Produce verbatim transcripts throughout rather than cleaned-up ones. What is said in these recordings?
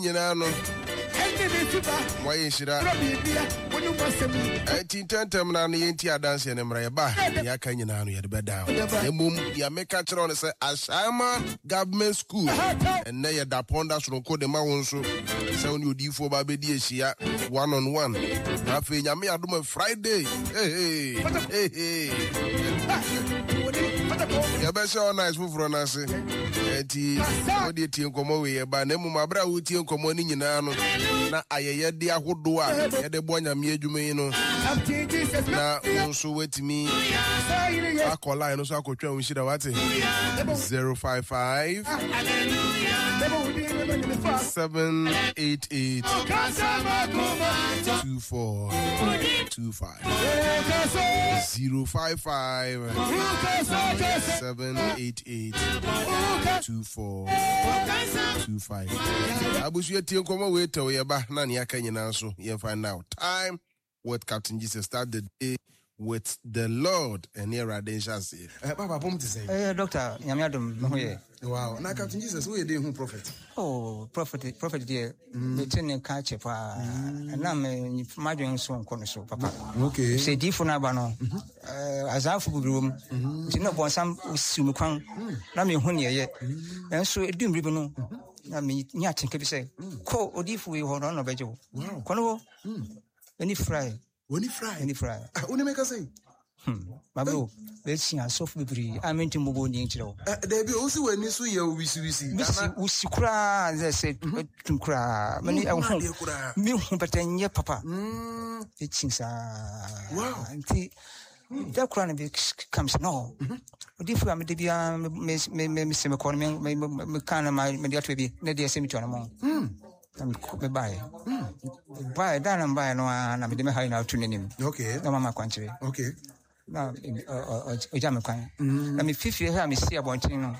Yenano. Why is she that? eighteen ten na yenti adanse ne mra ba ya kanya na no ye be down emum ya meka kire on say Ashama government school and na ye da ponda so ko de ma won so say oni odifo ba be di ehia one on one na fe nya me adom Friday hey hey hey ya be so nice fufuro na se enti odi tie nkomo we ye ba na emum abra wo tie nkomo ni nyina no na ayeye de ahodo a ye de bonya me adwuma yi no na unso wetimi akola eno so akotwa unshira wate zero five five seven eight eight two four two five zero five five seven eight eight two four two five abusu etie nkomo we tew ye ba na ne akanyina so ye find out time with Captain Jesus. Start the day with the Lord and here are dangers. Eh papa pom to say. Eh doctor nyame adom no ye. Wow. Na Captain Jesus who dey who prophet? Oh, prophet prophet there me tin ka che pa. Na me madwen so nko so papa. Okay. Say difo na ba no. Eh azafu bubrum. Ti no bon sam simu kwan. Na me hu ne ye. Enso edum ribu no. Na me nya tinka bi say. Ko odifo we ho no no beje wo. Kono wo. Any fry. Any fry. Any fry. Ah, uni make us say. Hmm. My bro, let's see a soft baby. I meant to move on the intro. There be also when you see you wisi wisi. Wisi kura, they said to cry. Many I want me, but ten year papa. Hmm. It seems wow. And the that crown comes no. If I'm the Bia, Miss Miss McCormick, my kind of my mediator be, Nadia Semiton. Hmm. Me buy. Hmm. Buy down and buy no and I'm the high now tuning him. Okay. No mama country. Okay. Now uh Ojama kwan. Na me fifi here me see abontin no.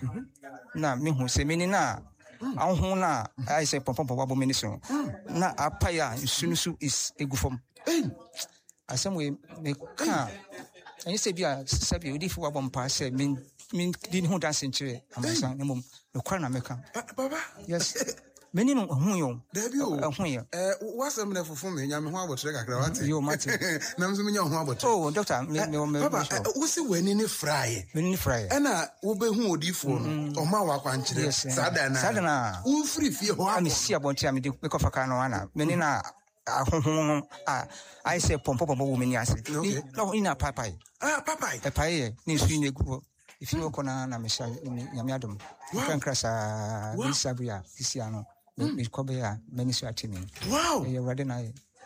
Na me hu se me ni na ahun na I say pom pom pom abo me ni so. Na apaya nsunusu is egufom. Eh. Asem we me ka. And you say bia sabi odi fu abom pa say me me din hu dance nchire amasan na mom no kwa na meka. Baba. Yes. Many no hu yo. There be o. Hu yo. Eh what's am na fufu me nya me ho abotre kakra wate. Yo mate. Na me so me nya ho abotre. Oh doctor me me. Baba wo se wani ni fry. Me ni fry. E na wo be hu odifo no. O ma wa kwa nchire. Sada na. Sada na. Wo free fie ho. Am si abonti am de me kofa ka no ana. Me ni na ahonhon ah I say pompo pompo wo me ni ase. No ina papai. Ah papai. Papai ni su ni egu. If you kona na me sha nyame adom. Kan krasa ni sabia tisiano. Me kobe ya many so atimi. Wow. You ready now?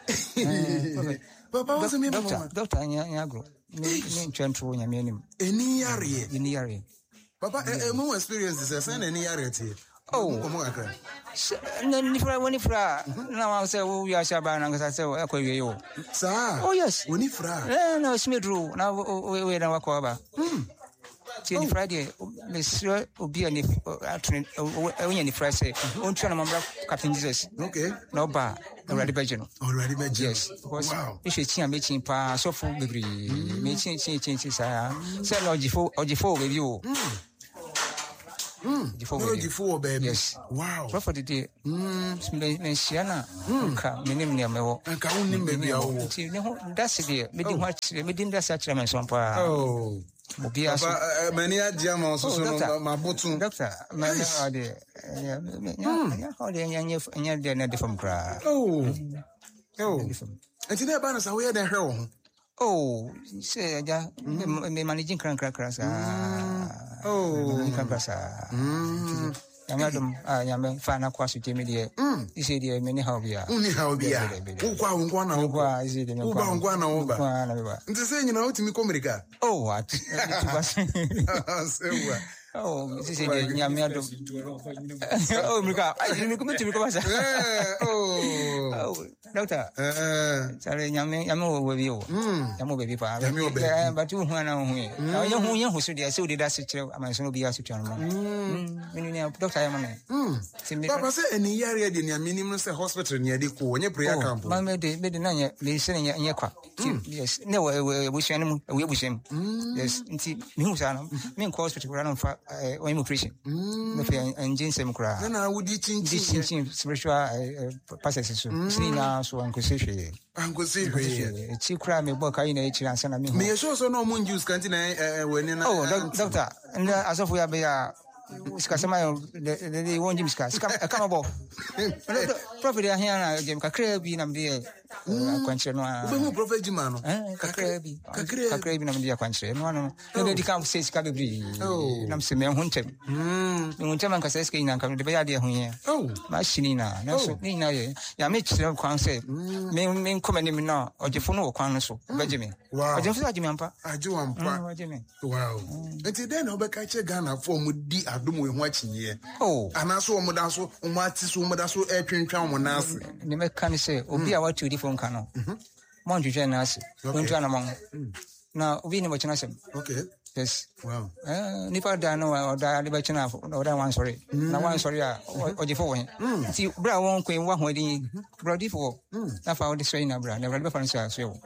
Papa was me doctor. Doctor anya anya agro. Me me ntwentro nyame anim. Eni yare. Eni yare. Papa eh mo experience this say eni yare ti. Oh. Komo akra. Na ni fra woni fra. Na wa say wo ya sha ba na ngasa say akwaye yo. Sir. Oh yes. Woni fra. Eh no smedru. Na we na wakwa ba. Hmm. Ti Friday me sure obi ani atune onye ni Friday say on twa na mambra Captain Jesus. Okay. No ba already beje no. Already beje. Yes. Wow. If you see me chin pa so fu bebre. Me chin chin chin chin sa. Say no gifo ogifo baby o. Hmm. No gifo baby. Yes. Wow. So for the day. Hmm. Me siana. Ka me nim ne me wo. Anka unim baby a wo. Ti ne ho that's it. Me din ho me din that's a chire me so pa. Oh. Mobia so many adjama so so ma botun doctor me me ade ya ya how dey nya nya dey na dey from kra oh oh enti na ba na sa we dey hwe wo oh say ja me managing kran kran kran sa oh kran kran sa yanga dum ah yanga fa na kwa su temi dey ise dey me ni how bia uni how bia wo kwa wo kwa na wo kwa ise dey me kwa wo kwa na wo ba kwa na ba nti se nyina otimi komrika oh what sewa oh ise dey nyame adum oh mrika ai mi komiti mi ko basa oh doctor eh sare nyame nyame wo we bi o nyame be bi pa but hu na hu na ye hu ye hu so dey se o dey da se kire amanso no bi ya se twa no mini ne doctor ya mame papa say eni yare de ne minim se hospital ne de ko onye prayer camp ma me de me de na nye me se ne nye kwa yes ne we we bushani mu we busham yes nti mi hu sa no me ko hospital ra no fa on immigration. No fear and Jane Semcra. And I would eat teaching spiritual passages. Sina so Uncle Sishi. Uncle Sishi. She cried me book in H. and I mean, may show so no moon use cantina when in. Oh, doctor, and as of we are. Scasama, the one Jim Scas, a camable. Probably I hear Jim Cacrebi, and dear Quanchano. Who Prophet Jimano? Cacrebi, Cacrebi, and dear Quanche. No, nobody comes says Cabri. Oh, I'm saying, Huntem. Hm, Muntaman Caseski and come to the idea here. Oh, Machinina, no, so Nina, Yamich, Quanse, main commanding now, or the phone or Quanso, Benjamin. Wow, I don't feel like Jimampa. I do, I'm proud. Wow. Until then, I'll be catching Ghana for Mudi. I do more watching here. Oh, and I saw Modaso, Umatis, Umodaso, Airtrain Town, Monas. The mechanic say, Obi, I want to different canal. Monty Genas, don't run among. Now, we know what you say. Okay. Yes. Wow. Nipa Dano or Dalibachana or that one, sorry. No one, sorry, or the phone. See, Brown Queen, one wedding, Brody for. That's how the trainer, brother. Never different. So,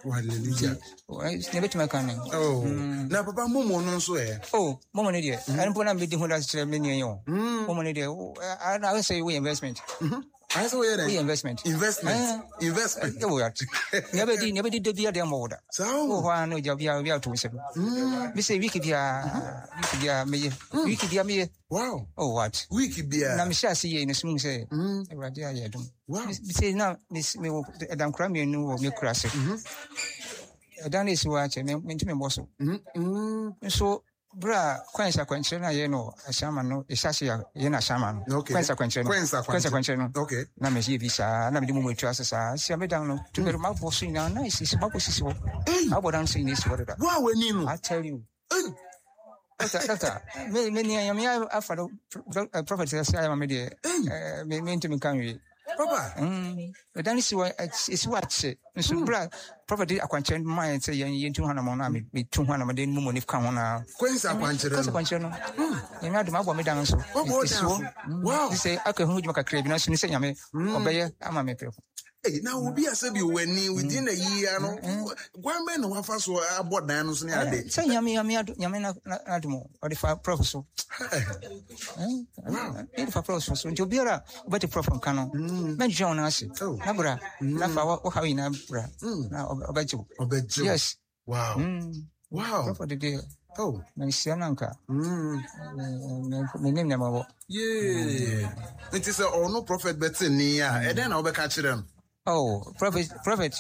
never to my canning. Oh, now, Papa Momo, no swear. Oh, Momo, idiot. I don't put a meeting with us, many. Momo, idiot. I will say we investment. I saw we investment. Investment. Investment. Never did, never did the other mode. So, one, no job, we are to seven. We say, we could be a me. We could be a me. Wow. Oh, what? We could be a Namishasi in a smooth say. Wow. We say now, Miss Adam Crammy knew of me crash. I done this watch and went to me boss. So, Bra, Quensa Quenchena, you know, a shaman, no, a Sasia, Yena shaman. Okay. Quensa Quenchena. Quensa Quenchena. Okay. Namisi Visa, Namidimu with Trasses, Siamedano, to the mouth for seeing now, nice, is about to see. How about dancing this? What? Wow, when you, I tell you. Doctor, many I am after a prophet, I am a media, mean to me, can you? Papa, but then it's what so property a quantum mind say in two hundred monami with two hundred and more if come on a quensa quantum. You know, the map me down so. Wow, you say, I can hold you a crave, and I say, I'm a I'm a maple. Hey, now will be a sabi when within a year. One man who has about diamonds near day. Say, Yami, Yamina, Admo, or if I professor. If I professor, to be a better prophet canon. Men John Assy, Nabra, Nafa, or how in Abra. Now, obey you. Obey you. Yes. Wow. Wow. For the day. Oh, Nanka. Hm. My name never. Yeah. It is a no prophet better near, and then I'll be catching them. Oh, prophet, prophet.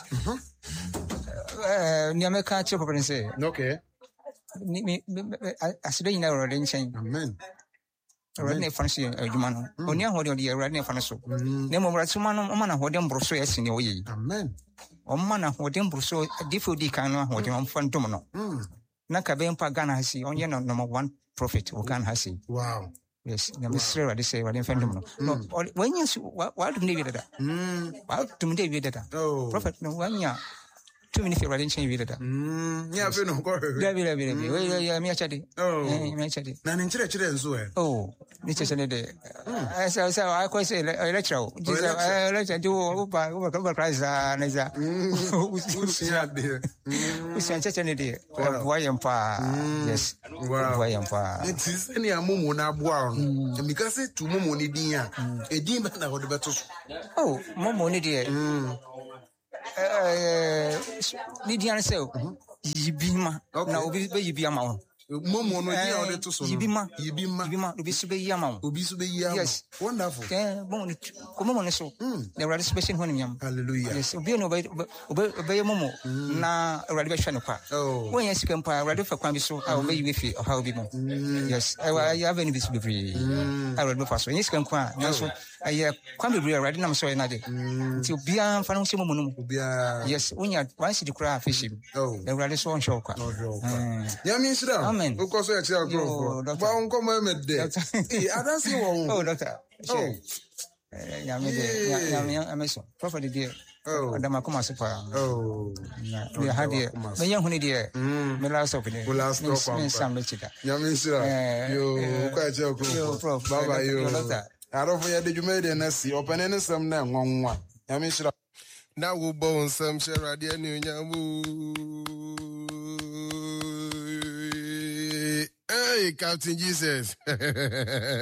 Uh, Niame catch up and say, okay. I said, you know, Amen. Rodney Fancy, a human. Only a holding the Rodney Fanaso. Nemo Ratsumano, Omana, Hodem Brosso, as in your way. Amen. Omana, Hodem Brosso, a diffu decano, Hodem Fantomano. Nakabem Pagana has see only number one prophet who can has see. Wow. Yes, I'm sure I say what in Fantomano. No, when you what to me that? What to me that? Oh, prophet, no one year. Two minutes for running change with that. Hm, yeah, I know. Very, very, very. Yeah, me actually. Oh, me actually. Nan in church as well. Oh, this is another. I say, I quite say lecture. This I lecture do over over Christ and is that. Who's there? Who's such an idea? Why am pa? Yes. Why am pa? It is any a mumu na buan. Because it to mumu ni dia. A demon na what the better. Oh, mumu ni dia. Lydian say, Yibima, now be Yibima. Momo, no, I to so Yibima, Yibima, Ubisube Yama, Ubisube Yama. Yes, wonderful. Come on, so there are special honium. Hallelujah. Yes, obey obey obey Momo, na radiation of part. Oh, when you can pay radio for Kwambi, so I'll be with you or how be more. Yes, I have any visibility. I will look for so. Yes, can qua. I have Kwambi already. I'm sorry, Nadi. To be a financial mono. Yes, when you once you cry fishing. Oh, the radio on show. Yami, Amen. Of course, I tell you, but I'm coming there. I don't see one. Oh, doctor. Oh, Yami, Amazon. Prophet, dear. Oh, the Macoma Super. Oh, we had here. The young honey, dear. The last opening. The last opening. Some Michigan. Yami, sir. You quite joke. Prof. Baba, you. I don't know did you made an essay. Open any some now. One. Yami, sir. Now we'll bone some share at the end. Hey, Captain Jesus.